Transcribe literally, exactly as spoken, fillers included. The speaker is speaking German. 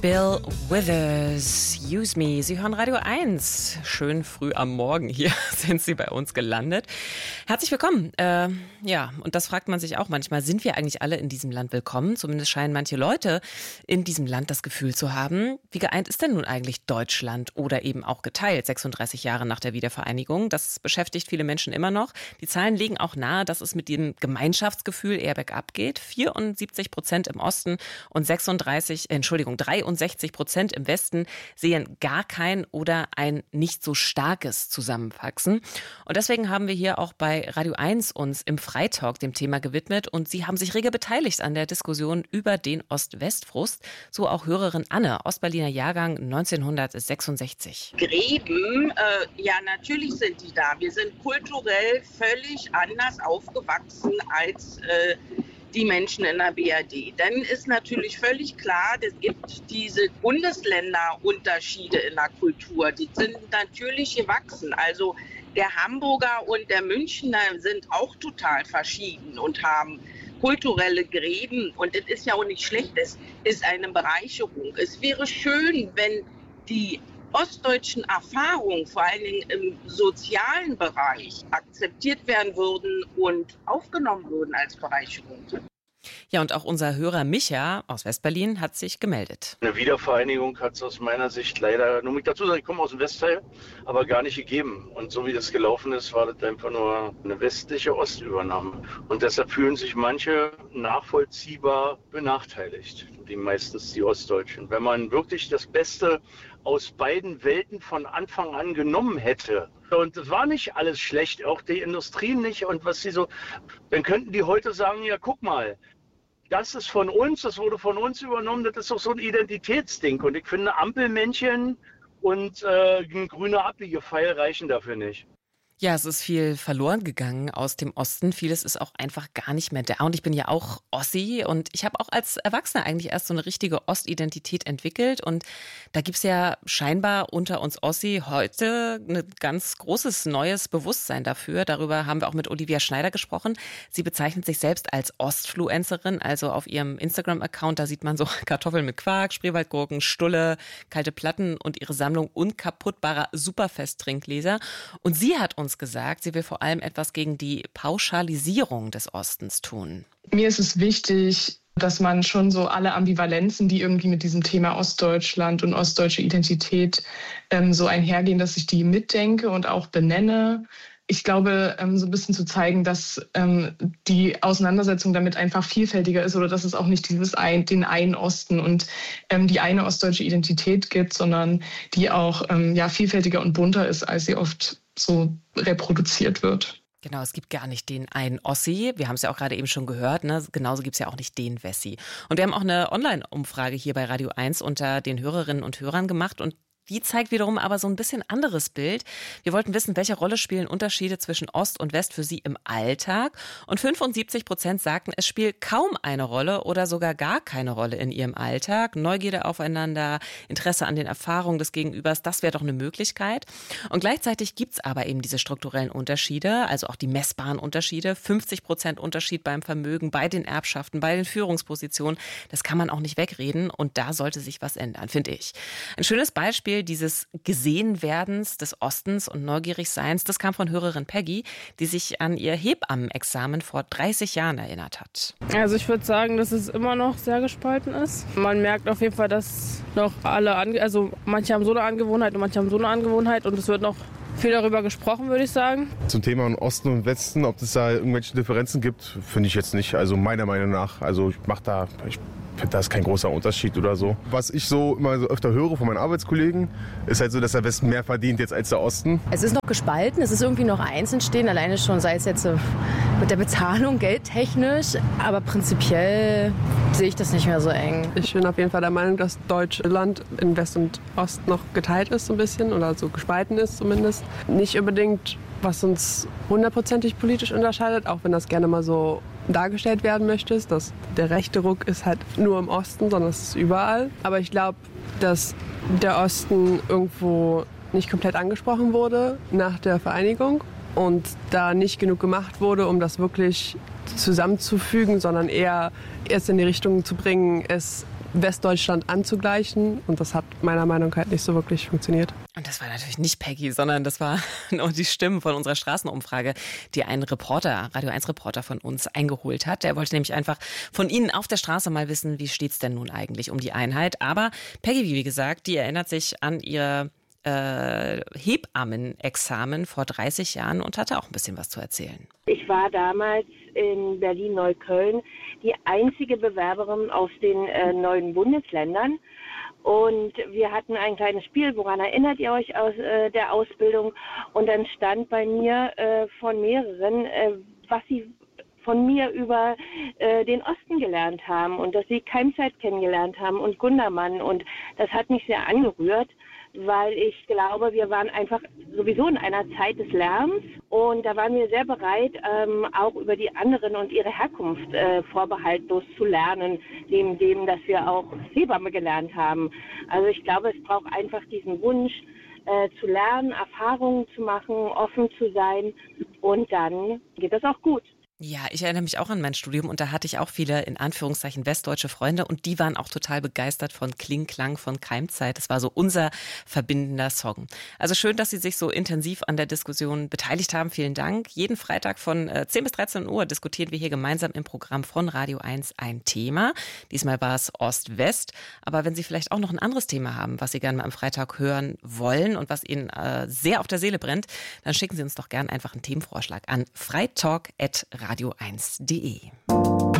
Bill Withers, Use Me. Sie hören Radio eins. Schön früh am Morgen hier sind Sie bei uns gelandet. Herzlich willkommen. Äh, ja, und das fragt man sich auch manchmal. Sind wir eigentlich alle in diesem Land willkommen? Zumindest scheinen manche Leute in diesem Land das Gefühl zu haben. Wie geeint ist denn nun eigentlich Deutschland oder eben auch geteilt, sechsunddreißig Jahre nach der Wiedervereinigung? Das beschäftigt viele Menschen immer noch. Die Zahlen legen auch nahe, dass es mit dem Gemeinschaftsgefühl eher bergab geht. vierundsiebzig Prozent im Osten und sechsunddreißig, äh, Entschuldigung, dreiundsechzig Prozent im Westen sehen gar kein oder ein nicht so starkes Zusammenwachsen. Und deswegen haben wir hier auch bei Radio eins uns im Freitalk dem Thema gewidmet und Sie haben sich rege beteiligt an der Diskussion über den Ost-West-Frust. So auch Hörerin Anne, Ostberliner Jahrgang neunzehnhundertsechsundsechzig. Gräben, äh, ja natürlich sind die da. Wir sind kulturell völlig anders aufgewachsen als äh, die Menschen in der B R D. Dann ist natürlich völlig klar, es gibt diese Bundesländerunterschiede in der Kultur. Die sind natürlich gewachsen. Also der Hamburger und der Münchner sind auch total verschieden und haben kulturelle Gräben. Und es ist ja auch nicht schlecht, es ist eine Bereicherung. Es wäre schön, wenn die ostdeutschen Erfahrungen, vor allen Dingen im sozialen Bereich, akzeptiert werden würden und aufgenommen würden als Bereicherung. Ja, und auch unser Hörer Micha aus Westberlin hat sich gemeldet. Eine Wiedervereinigung hat es aus meiner Sicht leider, nur mit dazu sagen, ich komme aus dem Westteil, aber gar nicht gegeben. Und so wie das gelaufen ist, war das einfach nur eine westliche Ostübernahme. Und deshalb fühlen sich manche nachvollziehbar benachteiligt, die meistens die Ostdeutschen. Wenn man wirklich das Beste aus beiden Welten von Anfang an genommen hätte. Und es war nicht alles schlecht, auch die Industrie nicht. Und was sie so, dann könnten die heute sagen, ja guck mal, das ist von uns, das wurde von uns übernommen, das ist doch so ein Identitätsding. Und ich finde, Ampelmännchen und äh, ein grüner Abbiegepfeil reichen dafür nicht. Ja, es ist viel verloren gegangen aus dem Osten. Vieles ist auch einfach gar nicht mehr da. Und ich bin ja auch Ossi und ich habe auch als Erwachsener eigentlich erst so eine richtige Ostidentität entwickelt. Und da gibt's ja scheinbar unter uns Ossi heute ein ganz großes neues Bewusstsein dafür. Darüber haben wir auch mit Olivia Schneider gesprochen. Sie bezeichnet sich selbst als Ostfluencerin. Also auf ihrem Instagram-Account, da sieht man so Kartoffeln mit Quark, Spreewaldgurken, Stulle, kalte Platten und ihre Sammlung unkaputtbarer Superfest-Trinkgläser. Und sie hat uns gesagt, sie will vor allem etwas gegen die Pauschalisierung des Ostens tun. Mir ist es wichtig, dass man schon so alle Ambivalenzen, die irgendwie mit diesem Thema Ostdeutschland und ostdeutsche Identität ähm, so einhergehen, dass ich die mitdenke und auch benenne. Ich glaube, ähm, so ein bisschen zu zeigen, dass ähm, die Auseinandersetzung damit einfach vielfältiger ist oder dass es auch nicht dieses ein, den einen Osten und ähm, die eine ostdeutsche Identität gibt, sondern die auch ähm, ja, vielfältiger und bunter ist, als sie oft so reproduziert wird. Genau, es gibt gar nicht den einen Ossi. Wir haben es ja auch gerade eben schon gehört. Ne? Genauso gibt es ja auch nicht den Wessi. Und wir haben auch eine Online-Umfrage hier bei Radio eins unter den Hörerinnen und Hörern gemacht. Und die zeigt wiederum aber so ein bisschen anderes Bild. Wir wollten wissen, welche Rolle spielen Unterschiede zwischen Ost und West für Sie im Alltag? Und fünfundsiebzig Prozent sagten, es spielt kaum eine Rolle oder sogar gar keine Rolle in Ihrem Alltag. Neugierde aufeinander, Interesse an den Erfahrungen des Gegenübers, das wäre doch eine Möglichkeit. Und gleichzeitig gibt's aber eben diese strukturellen Unterschiede, also auch die messbaren Unterschiede. fünfzig Prozent Unterschied beim Vermögen, bei den Erbschaften, bei den Führungspositionen. Das kann man auch nicht wegreden und da sollte sich was ändern, finde ich. Ein schönes Beispiel dieses Gesehenwerdens des Ostens und Neugierigseins, das kam von Hörerin Peggy, die sich an ihr Hebammenexamen vor dreißig Jahren erinnert hat. Also ich würde sagen, dass es immer noch sehr gespalten ist. Man merkt auf jeden Fall, dass noch alle, ange- also manche haben so eine Angewohnheit und manche haben so eine Angewohnheit und es wird noch viel darüber gesprochen, würde ich sagen. Zum Thema Osten und Westen, ob es da irgendwelche Differenzen gibt, finde ich jetzt nicht. Also meiner Meinung nach, also ich mache da, ich finde, da ist kein großer Unterschied oder so. Was ich so immer so öfter höre von meinen Arbeitskollegen, ist halt so, dass der Westen mehr verdient jetzt als der Osten. Es ist noch gespalten, es ist irgendwie noch eins entstehen, alleine schon, sei es jetzt mit der Bezahlung, geldtechnisch, aber prinzipiell sehe ich das nicht mehr so eng. Ich bin auf jeden Fall der Meinung, dass Deutschland in West und Ost noch geteilt ist so ein bisschen oder so gespalten ist zumindest. Nicht unbedingt, was uns hundertprozentig politisch unterscheidet, auch wenn das gerne mal so dargestellt werden möchte, dass der rechte Ruck ist halt nur im Osten, sondern es ist überall. Aber ich glaube, dass der Osten irgendwo nicht komplett angesprochen wurde nach der Vereinigung und da nicht genug gemacht wurde, um das wirklich zusammenzufügen, sondern eher erst in die Richtung zu bringen, es Westdeutschland anzugleichen. Und das hat meiner Meinung nach nicht so wirklich funktioniert. Und das war natürlich nicht Peggy, sondern das war nur die Stimmen von unserer Straßenumfrage, die ein Reporter, Radio eins Reporter von uns eingeholt hat. Der wollte nämlich einfach von Ihnen auf der Straße mal wissen, wie steht's denn nun eigentlich um die Einheit. Aber Peggy, wie gesagt, die erinnert sich an ihr äh, Hebammenexamen vor dreißig Jahren und hatte auch ein bisschen was zu erzählen. Ich war damals in Berlin-Neukölln die einzige Bewerberin aus den äh, neuen Bundesländern. Und wir hatten ein kleines Spiel, woran erinnert ihr euch aus äh, der Ausbildung? Und dann stand bei mir äh, von mehreren, äh, was sie von mir über äh, den Osten gelernt haben und dass sie Keimzeit kennengelernt haben und Gundermann. Und das hat mich sehr angerührt, weil ich glaube, wir waren einfach sowieso in einer Zeit des Lärms und da waren wir sehr bereit, ähm, auch über die anderen und ihre Herkunft äh, vorbehaltlos zu lernen, neben dem, dass wir auch Hebamme gelernt haben. Also ich glaube, es braucht einfach diesen Wunsch, äh, zu lernen, Erfahrungen zu machen, offen zu sein und dann geht das auch gut. Ja, ich erinnere mich auch an mein Studium und da hatte ich auch viele, in Anführungszeichen, westdeutsche Freunde und die waren auch total begeistert von Kling Klang von Keimzeit. Das war so unser verbindender Song. Also schön, dass Sie sich so intensiv an der Diskussion beteiligt haben. Vielen Dank. Jeden Freitag von zehn bis dreizehn Uhr diskutieren wir hier gemeinsam im Programm von Radio eins ein Thema. Diesmal war es Ost-West. Aber wenn Sie vielleicht auch noch ein anderes Thema haben, was Sie gerne mal am Freitag hören wollen und was Ihnen äh, sehr auf der Seele brennt, dann schicken Sie uns doch gerne einfach einen Themenvorschlag an freitalk at radio eins punkt de.